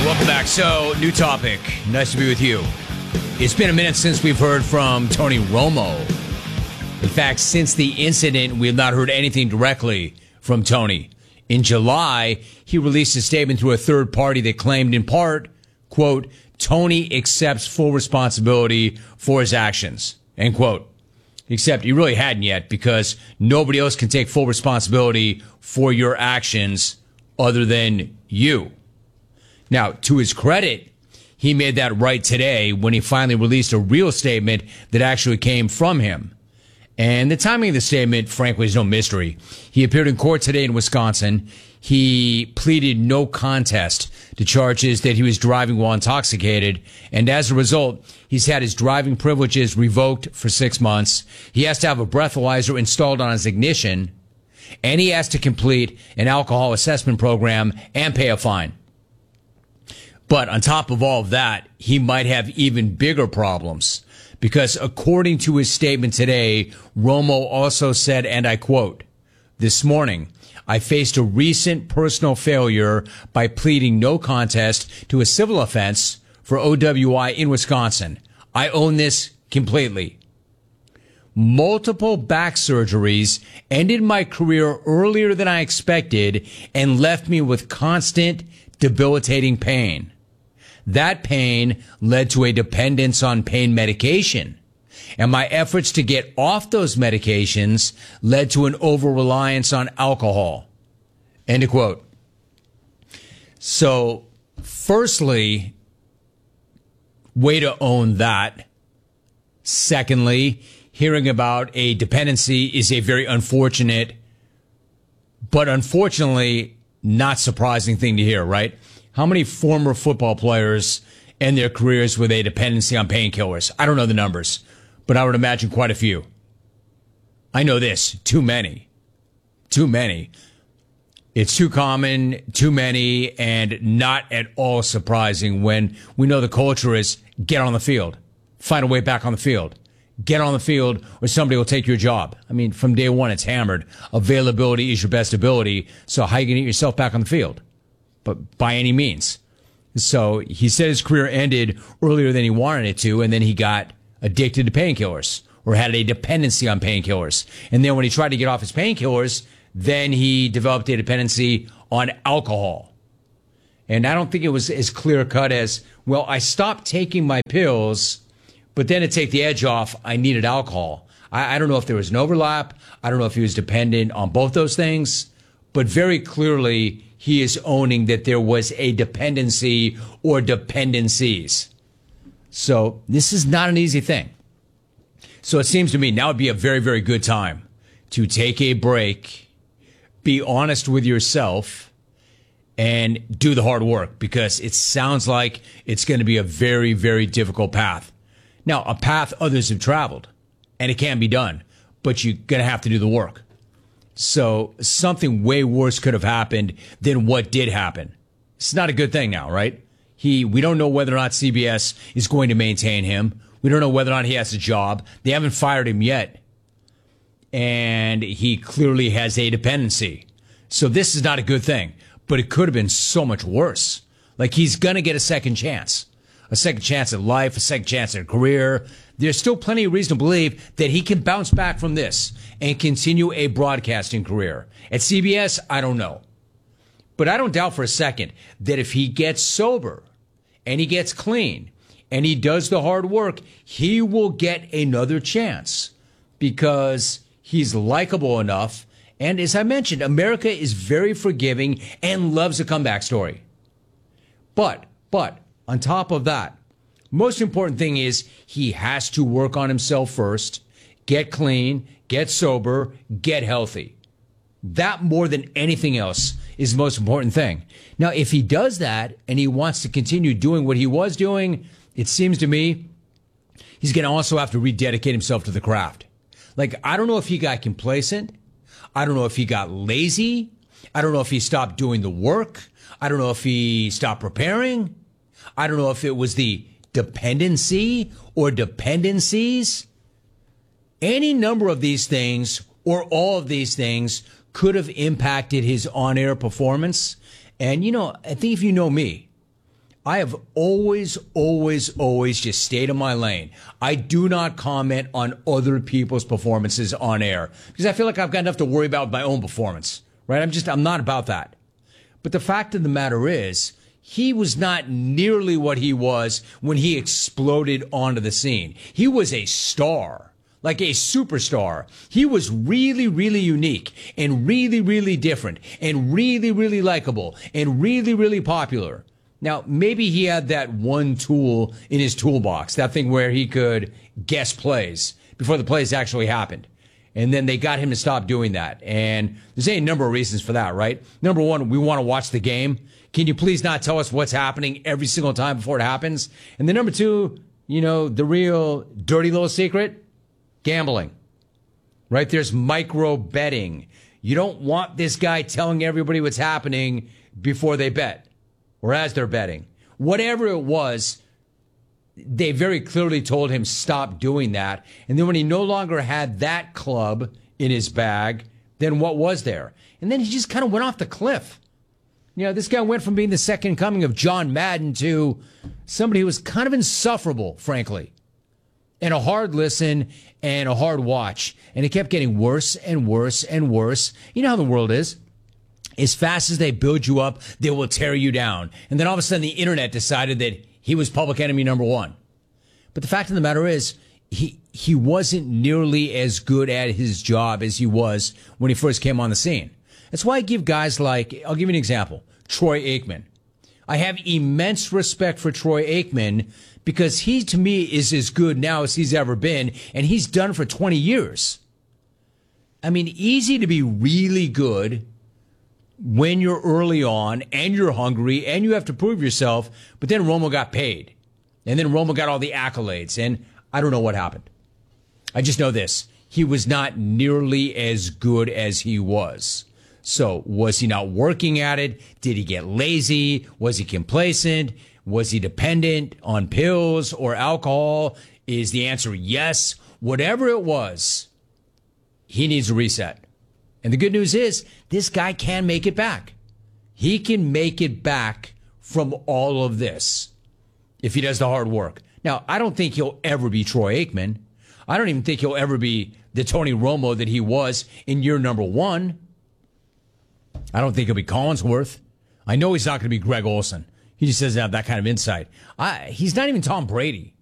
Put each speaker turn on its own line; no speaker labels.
Welcome back. So, new topic. Nice to be with you. It's been a minute since we've heard from Tony Romo. In fact, since the incident, we have not heard anything directly from Tony. In July, he released a statement through a third party that claimed in part, quote, Tony accepts full responsibility for his actions, end quote. Except he really hadn't yet, because nobody else can take full responsibility for your actions other than you. Now, to his credit, he made that right today when he finally released a real statement that actually came from him. And the timing of the statement, frankly, is no mystery. He appeared in court today in Wisconsin. He pleaded no contest to charges that he was driving while intoxicated. And as a result, he's had his driving privileges revoked for 6 months. He has to have a breathalyzer installed on his ignition. And he has to complete an alcohol assessment program and pay a fine. But on top of all of that, he might have even bigger problems. Because according to his statement today, Romo also said, and I quote, this morning, I faced a recent personal failure by pleading no contest to a civil offense for OWI in Wisconsin. I own this completely. Multiple back surgeries ended my career earlier than I expected and left me with constant, debilitating pain. That pain led to a dependence on pain medication. And my efforts to get off those medications led to an over-reliance on alcohol. End of quote. So, firstly, way to own that. Secondly, hearing about a dependency is a very unfortunate, but unfortunately not surprising thing to hear, right? How many former football players end their careers with a dependency on painkillers? I don't know the numbers, but I would imagine quite a few. I know this, too many. Too many. It's too common, too many, and not at all surprising when we know the culture is get on the field, find a way back on the field, get on the field or somebody will take your job. I mean, from day one, it's hammered. Availability is your best ability. So how are you going to get yourself back on the field? But by any means. So he said his career ended earlier than he wanted it to, and then he got addicted to painkillers or had a dependency on painkillers. And then when he tried to get off his painkillers, then he developed a dependency on alcohol. And I don't think it was as clear cut as, well, I stopped taking my pills, but then to take the edge off, I needed alcohol. I don't know if there was an overlap. I don't know if he was dependent on both those things, but very clearly he is owning that there was a dependency or dependencies. So this is not an easy thing. So it seems to me now would be a very, very good time to take a break, be honest with yourself, and do the hard work, because it sounds like it's going to be a very, very difficult path. Now, a path others have traveled, and it can be done, but you're going to have to do the work. So something way worse could have happened than what did happen. It's not a good thing now, right? We don't know whether or not CBS is going to maintain him. We don't know whether or not he has a job. They haven't fired him yet. And he clearly has a dependency. So this is not a good thing, but it could have been so much worse. Like, he's going to get a second chance at life, a second chance at a career. There's still plenty of reason to believe that he can bounce back from this and continue a broadcasting career. At CBS, I don't know. But I don't doubt for a second that if he gets sober and he gets clean and he does the hard work, he will get another chance, because he's likable enough. And as I mentioned, America is very forgiving and loves a comeback story. But on top of that, most important thing is he has to work on himself first, get clean, get sober, get healthy. That, more than anything else, is the most important thing. Now, if he does that and he wants to continue doing what he was doing, it seems to me he's going to also have to rededicate himself to the craft. Like, I don't know if he got complacent. I don't know if he got lazy. I don't know if he stopped doing the work. I don't know if he stopped preparing. I don't know if it was the dependency or dependencies. Any number of these things or all of these things could have impacted his on-air performance. And, I think if you know me, I have always just stayed in my lane. I do not comment on other people's performances on air because I feel like I've got enough to worry about with my own performance, right? I'm not about that. But the fact of the matter is, he was not nearly what he was when he exploded onto the scene. He was a star, like a superstar. He was really, really unique and really, really different and really, really likable and really, really popular. Now, maybe he had that one tool in his toolbox, that thing where he could guess plays before the plays actually happened. And then they got him to stop doing that. And there's a number of reasons for that, right? Number one, we want to watch the game. Can you please not tell us what's happening every single time before it happens? And then number two, the real dirty little secret, gambling, right? There's micro betting. You don't want this guy telling everybody what's happening before they bet. Or as they're betting. Whatever it was, they very clearly told him stop doing that. And then when he no longer had that club in his bag, then what was there? And then he just kind of went off the cliff. This guy went from being the second coming of John Madden to somebody who was kind of insufferable, frankly. And a hard listen and a hard watch. And it kept getting worse and worse and worse. You know how the world is. As fast as they build you up, they will tear you down. And then all of a sudden the internet decided that he was public enemy number one. But the fact of the matter is, he wasn't nearly as good at his job as he was when he first came on the scene. That's why I give guys like, I'll give you an example, Troy Aikman. I have immense respect for Troy Aikman because he, to me, is as good now as he's ever been, and he's done for 20 years. I mean, easy to be really good when you're early on and you're hungry and you have to prove yourself, but then Romo got paid. And then Romo got all the accolades, and I don't know what happened. I just know this. He was not nearly as good as he was. So was he not working at it? Did he get lazy? Was he complacent? Was he dependent on pills or alcohol? Is the answer yes? Whatever it was, he needs a reset. And the good news is, this guy can make it back. He can make it back from all of this if he does the hard work. Now, I don't think he'll ever be Troy Aikman. I don't even think he'll ever be the Tony Romo that he was in year number one. I don't think he'll be Collinsworth. I know he's not going to be Greg Olsen. He just doesn't have that kind of insight. He's not even Tom Brady,